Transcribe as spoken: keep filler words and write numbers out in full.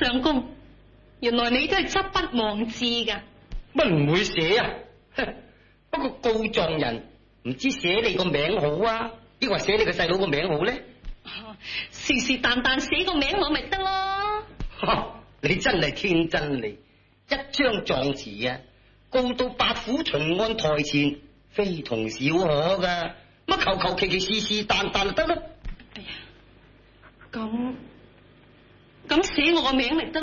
相公，原來你都係執筆忘字噶。 乜唔會寫啊？不過告狀人唔知寫你個名好啊，抑或寫你個細佬個名好咧？ 是是但但寫個名我咪得咯。 你真係天真嚟，一張狀詞啊，告到八府巡按台前，非同小可噶。乜求求其其是是但但就得啦。 哎呀，咁咁寫我個名咪得